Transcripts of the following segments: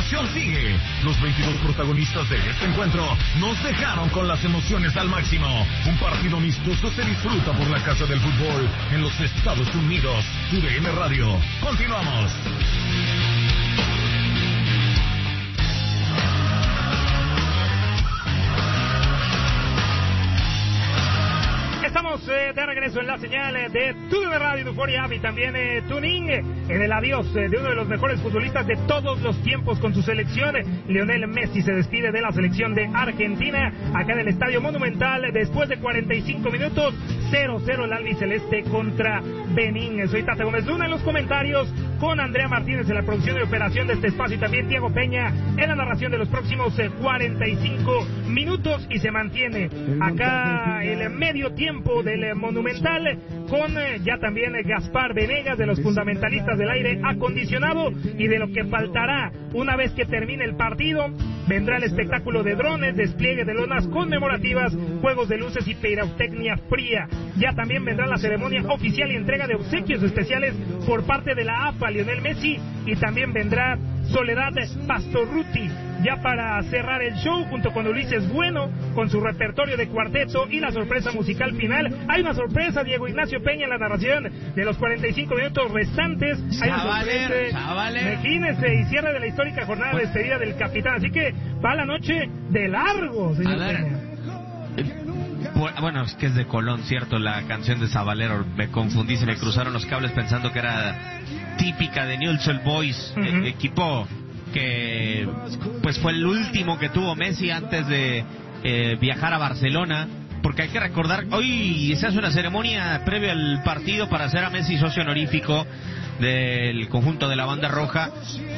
acción sigue. Los 22 protagonistas de este encuentro nos dejaron con las emociones al máximo. Un partido amistoso se disfruta por la casa del fútbol en los Estados Unidos. TUDN Radio. Continuamos. Estamos de regreso en la señal de TUDN Radio, Euphoria App y también TuneIn en el adiós de uno de los mejores futbolistas de todos los tiempos con su selección. Lionel Messi se despide de la selección de Argentina acá en el Estadio Monumental después de 45 minutos. 0-0 el albiceleste contra Benín. Soy Tata Gómez Luna en los comentarios, con Andrea Martínez en la producción y operación de este espacio y también Diego Peña en la narración de los próximos 45 minutos. Y se mantiene acá el medio tiempo del Monumental con ya también Gaspar Venegas de los fundamentalistas del aire acondicionado, y de lo que faltará una vez que termine el partido vendrá el espectáculo de drones, despliegue de lonas conmemorativas, juegos de luces y pirotecnia fría. Ya también vendrá la ceremonia oficial y entrega de obsequios especiales por parte de la AFA Lionel Messi, y también vendrá Soledad Pastorruti ya para cerrar el show junto con Ulises Bueno con su repertorio de cuarteto y la sorpresa musical final. Hay una sorpresa, Diego Ignacio Peña, en la narración de los 45 minutos restantes. Hay una sorpresa, imagínense, y cierre de la histórica jornada de despedida del capitán, así que va la noche de largo, señor Peña. Bueno, es que es de Colón, cierto, la canción de Zabalero. Me confundí, se me cruzaron los cables pensando que era típica de Newell's Old Boys, equipo que pues fue el último que tuvo Messi antes de viajar a Barcelona, porque hay que recordar, hoy se hace una ceremonia previa al partido para hacer a Messi socio honorífico del conjunto de la Banda Roja,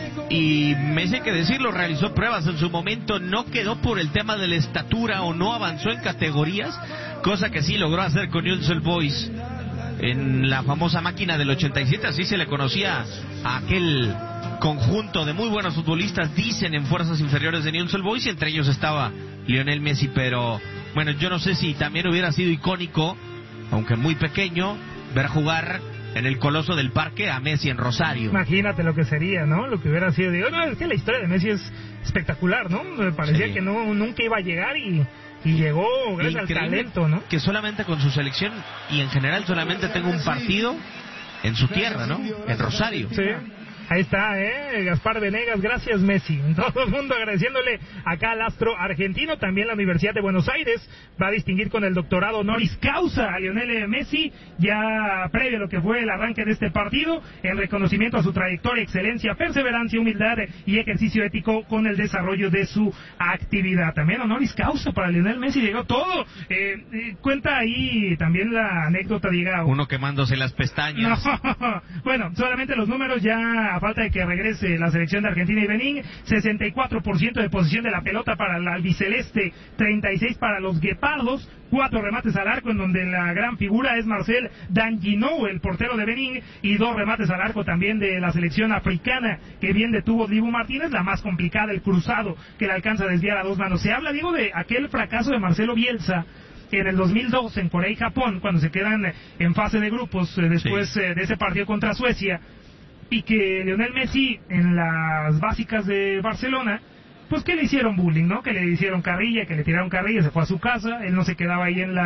y Messi, hay que decirlo, realizó pruebas en su momento, no quedó por el tema de la estatura o no avanzó en categorías, cosa que sí logró hacer con Newell's Old Boys en la famosa máquina del 87, así se le conocía a aquel conjunto de muy buenos futbolistas, dicen, en fuerzas inferiores de Newell's Old Boys, y entre ellos estaba Lionel Messi. Pero bueno, yo no sé si también hubiera sido icónico, aunque muy pequeño, ver jugar en el Coloso del Parque a Messi en Rosario. Imagínate lo que sería, ¿no? Lo que hubiera sido. Digo, no, es que la historia de Messi es espectacular, ¿no? Me parecía que nunca iba a llegar y llegó gracias al talento, ¿no? Que solamente con su selección y en general solamente tengo un partido en su tierra, ¿no? En Rosario. Sí. Ahí está, Gaspar Venegas, gracias Messi. Todo el mundo agradeciéndole acá al astro argentino. También la Universidad de Buenos Aires va a distinguir con el doctorado honoris causa a Lionel Messi, ya previo a lo que fue el arranque de este partido, en reconocimiento a su trayectoria, excelencia, perseverancia, humildad y ejercicio ético con el desarrollo de su actividad. También honoris causa para Lionel Messi, llegó todo. Cuenta ahí también la anécdota, diga. Uno quemándose las pestañas. No. Bueno, solamente los números ya, a falta de que regrese la selección de Argentina y Benín. 64% de posesión de la pelota para el albiceleste, 36 para los guepardos, 4 remates al arco, en donde la gran figura es Marcel Danginou, el portero de Benín, y 2 remates al arco también de la selección africana, que bien detuvo Dibu Martínez, la más complicada, el cruzado, que le alcanza a desviar a 2 manos. Se habla, digo, de aquel fracaso de Marcelo Bielsa en el 2002 en Corea y Japón, cuando se quedan en fase de grupos después de ese partido contra Suecia, y que Lionel Messi en las básicas de Barcelona, pues que le hicieron bullying, ¿no? Que le hicieron carrilla, que le tiraron carrilla, se fue a su casa, él no se quedaba ahí en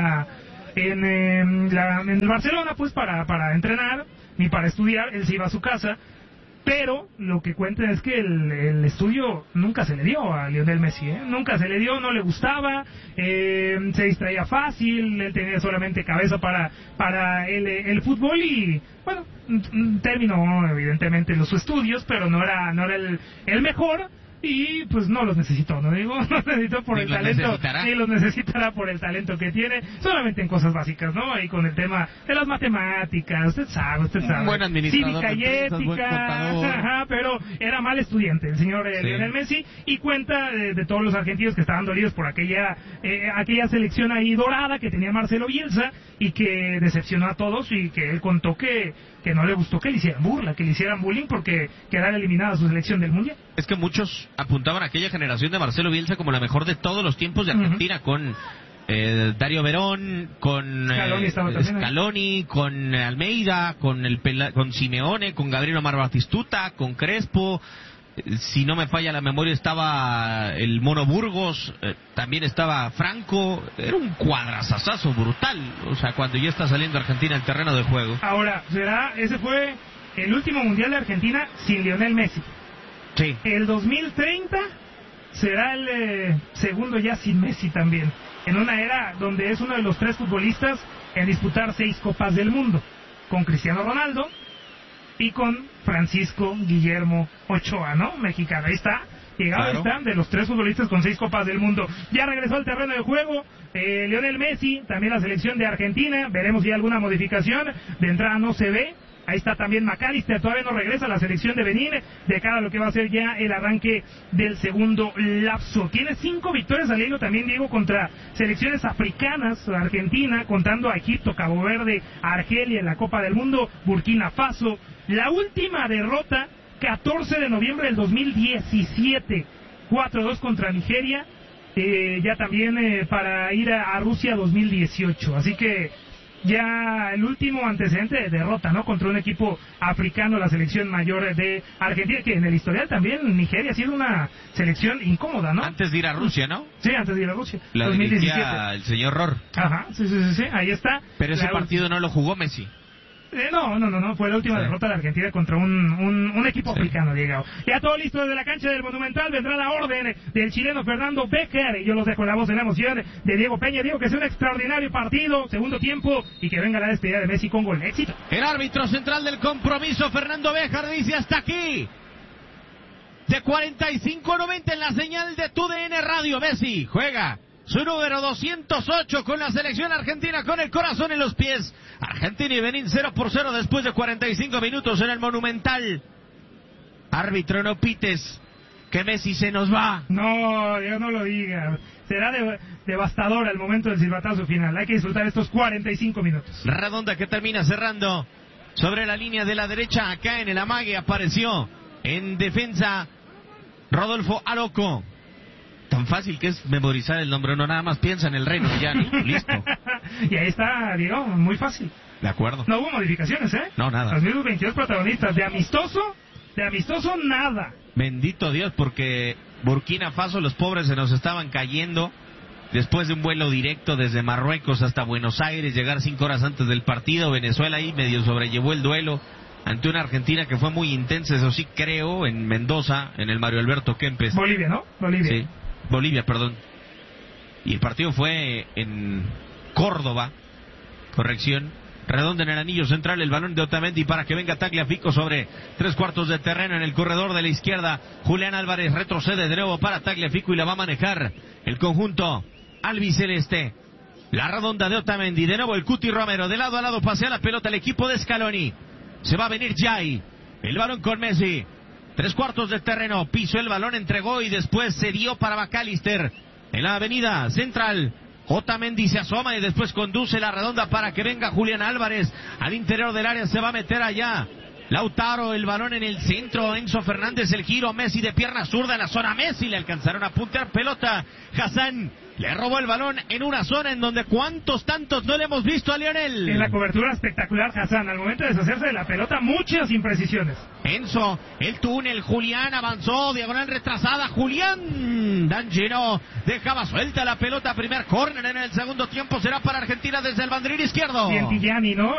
el Barcelona pues para entrenar ni para estudiar, él se iba a su casa. Pero lo que cuentan es que el estudio nunca se le dio a Lionel Messi, nunca se le dio, no le gustaba, se distraía fácil, él tenía solamente cabeza para el fútbol, y bueno, terminó evidentemente los estudios, pero no era el mejor. Y pues no los necesitó, no digo, no los necesitó por el talento, ni los necesitará por el talento que tiene, solamente en cosas básicas, ¿no? Ahí con el tema de las matemáticas, usted sabe. Buen administrador, cívica y ética, pero era mal estudiante el señor Lionel Messi, y cuenta de todos los argentinos que estaban dolidos por aquella selección ahí dorada que tenía Marcelo Bielsa, y que decepcionó a todos, y que él contó que no le gustó que le hicieran burla, que le hicieran bullying porque quedara eliminada su selección del Mundial. Es que muchos apuntaban a aquella generación de Marcelo Bielsa como la mejor de todos los tiempos de Argentina, con Dario Verón, con Scaloni, con Almeida, con Simeone, con Gabriel Omar Batistuta, con Crespo. si no me falla la memoria, estaba el Mono Burgos, también estaba Franco. Era un cuadrazazazo brutal, o sea, cuando ya está saliendo Argentina al terreno de juego. Ahora, ese fue el último Mundial de Argentina sin Lionel Messi. Sí. El 2030 será el segundo ya sin Messi también, en una era donde es uno de los 3 futbolistas en disputar 6 Copas del Mundo, con Cristiano Ronaldo y con Francisco Guillermo Ochoa, ¿no? Mexicano, ahí está. Llegado claro. Está, de los 3 futbolistas con 6 Copas del Mundo. Ya regresó al terreno de juego Lionel Messi, también la selección de Argentina. Veremos si hay alguna modificación. De entrada no se ve. Ahí está también McAllister, todavía no regresa a la selección de Benín, de cara a lo que va a ser ya el arranque del segundo lapso. Tiene 5 victorias al hilo también, Diego, contra selecciones africanas, Argentina, contando a Egipto, Cabo Verde, Argelia en la Copa del Mundo, Burkina Faso. La última derrota, 14 de noviembre del 2017, 4-2 contra Nigeria, ya también para ir a Rusia 2018. Así que ya el último antecedente de derrota, ¿no? Contra un equipo africano, la selección mayor de Argentina, que en el historial también Nigeria ha sido una selección incómoda, ¿no? Antes de ir a Rusia, ¿no? Sí, antes de ir a Rusia. La 2017. El señor Ror. Ajá, sí, ahí está. Pero ese partido no lo jugó Messi. No, fue la última derrota de Argentina contra un equipo africano, Diego. Ya todo listo desde la cancha del Monumental, vendrá la orden del chileno Fernando Becker, y yo los dejo la voz de la emoción de Diego Peña. Diego, que sea un extraordinario partido, segundo tiempo, y que venga la despedida de Messi con gol. Éxito. El árbitro central del compromiso, Fernando Becker, dice hasta aquí. De 45-90 en la señal de TUDN Radio. Messi juega su número 208 con la selección argentina, con el corazón en los pies. Argentina y Benín 0-0 después de 45 minutos en el Monumental. Árbitro, no pites, que Messi se nos va. No, Dios no lo diga. Será devastador el momento del silbatazo final. Hay que disfrutar estos 45 minutos. Redonda que termina cerrando sobre la línea de la derecha. Acá en el amague apareció en defensa Rodolfo Aroco. Tan fácil que es memorizar el nombre, no nada más piensa en el Reno y ya, listo. Y ahí está, Diego, muy fácil. De acuerdo. No hubo modificaciones, ¿eh? No, nada. Los mismos 22 protagonistas. De amistoso, nada. Bendito Dios, porque Burkina Faso, los pobres se nos estaban cayendo después de un vuelo directo desde Marruecos hasta Buenos Aires, llegar 5 horas antes del partido. Venezuela ahí medio sobrellevó el duelo ante una Argentina que fue muy intensa, eso sí creo, en Mendoza, en el Mario Alberto Kempes. Bolivia, ¿no? Sí. Bolivia, perdón. Y el partido fue en Córdoba. Corrección. Redonda en el anillo central, el balón de Otamendi para que venga Tagliafico sobre 3/4 de terreno en el corredor de la izquierda. Julián Álvarez retrocede de nuevo para Tagliafico y la va a manejar el conjunto albiceleste. La redonda de Otamendi, de nuevo el Cuti Romero, de lado a lado pasea la pelota el equipo de Scaloni. Se va a venir Jai. El balón con Messi. 3/4 de terreno, pisó el balón, entregó y después se dio para McAllister. En la avenida central, Otamendi se asoma y después conduce la redonda para que venga Julián Álvarez. Al interior del área se va a meter allá Lautaro, el balón en el centro, Enzo Fernández, el giro, Messi de pierna zurda en la zona, Messi le alcanzaron a puntear pelota. Hassan le robó el balón en una zona en donde cuántos tantos no le hemos visto a Lionel. En la cobertura espectacular Hassan, al momento de deshacerse de la pelota, muchas imprecisiones. Enzo, el túnel, Julián avanzó, diagonal retrasada, Julián D'Angelo dejaba suelta la pelota, primer córner en el segundo tiempo, será para Argentina desde el banderín izquierdo. Vientillani, ¿no?